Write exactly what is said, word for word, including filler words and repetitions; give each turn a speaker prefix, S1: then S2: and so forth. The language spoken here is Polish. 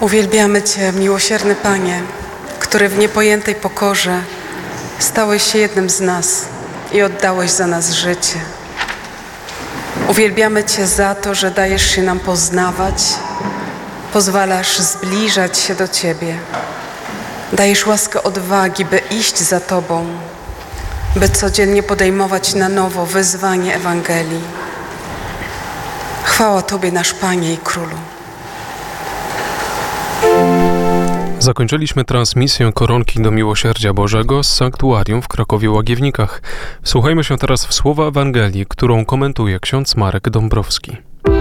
S1: Uwielbiamy Cię, miłosierny Panie, który w niepojętej pokorze stałeś się jednym z nas i oddałeś za nas życie. Uwielbiamy Cię za to, że dajesz się nam poznawać, pozwalasz zbliżać się do Ciebie. Dajesz łaskę odwagi, by iść za Tobą, by codziennie podejmować na nowo wyzwanie Ewangelii. Chwała Tobie, nasz Panie i Królu.
S2: Zakończyliśmy transmisję Koronki do Miłosierdzia Bożego z Sanktuarium w Krakowie-Łagiewnikach. Wsłuchajmy się teraz w słowa Ewangelii, którą komentuje ksiądz Marek Dąbrowski.